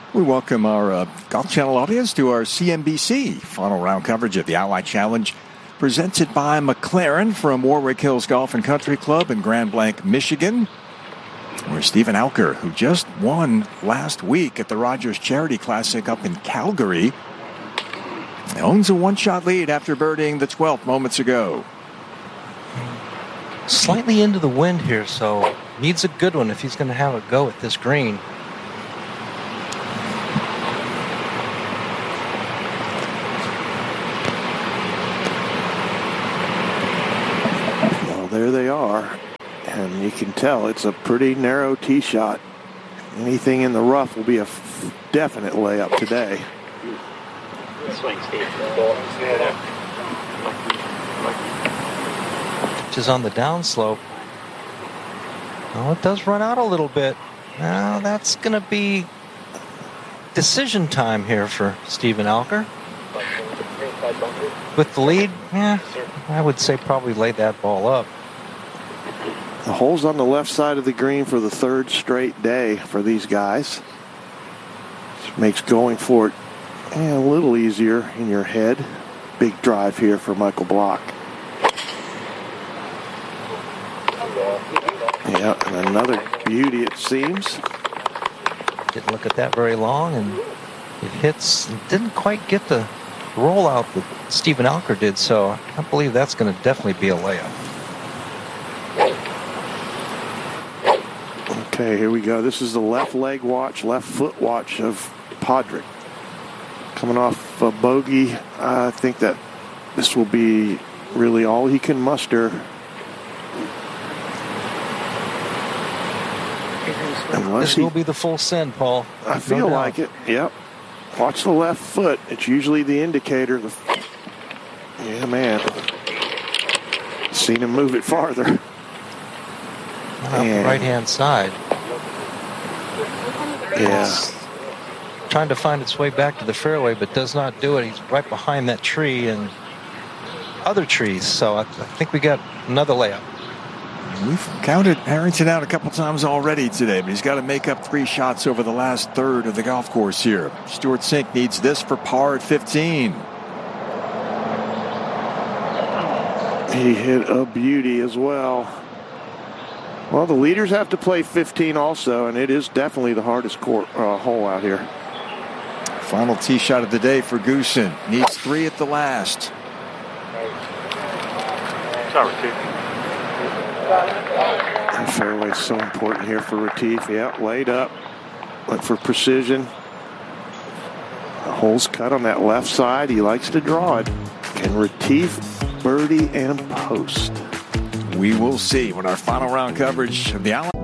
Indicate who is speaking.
Speaker 1: We welcome our Golf Channel audience to our CNBC final round coverage of the Ally Challenge, presented by McLaren from Warwick Hills Golf and Country Club in Grand Blanc, Michigan, where Stephen Alker, who just won last week at the Rogers Charity Classic up in Calgary, owns a one-shot lead after birdieing the 12th moments ago.
Speaker 2: Slightly into the wind here, so needs a good one if he's going to have a go at this green.
Speaker 3: There they are, and you can tell it's a pretty narrow tee shot. Anything in the rough will be a definite layup today.
Speaker 2: Which is on the downslope. Oh, it does run out a little bit. Now that's going to be decision time here for Stephen Alker. With the lead, I would say probably lay that ball up.
Speaker 3: The hole's on the left side of the green for the third straight day for these guys. Which makes going for it a little easier in your head. Big drive here for Michael Block. Yeah, and another beauty it seems.
Speaker 2: Didn't look at that very long, and it hits. Didn't quite get the rollout that Stephen Alker did, so I believe that's going to definitely be a layup.
Speaker 3: Okay, here we go. This is the left leg watch, left foot watch of Padraig. Coming off a bogey, I think that this will be really all he can muster.
Speaker 2: This will be the full send, Paul.
Speaker 3: I feel like it. Yep. Watch the left foot. It's usually the indicator. Yeah, man. Seen him move it farther.
Speaker 2: Off the right-hand side.
Speaker 3: Yeah.
Speaker 2: It's trying to find its way back to the fairway, but does not do it. He's right behind that tree and other trees. So I think we got another layup.
Speaker 1: We've counted Harrington out a couple times already today, but he's got to make up 3 shots over the last third of the golf course here. Stuart Sink needs this for par at 15.
Speaker 3: He hit a beauty as well. Well, the leaders have to play 15 also, and it is definitely the hardest hole out here.
Speaker 1: Final tee shot of the day for Goosen. Needs 3 at the last.
Speaker 4: Sorry, Retief.
Speaker 3: The fairway is so important here for Retief. Yeah, laid up. Went for precision. The hole's cut on that left side. He likes to draw it. Can Retief birdie and post?
Speaker 1: We will see when our final round coverage of the Ally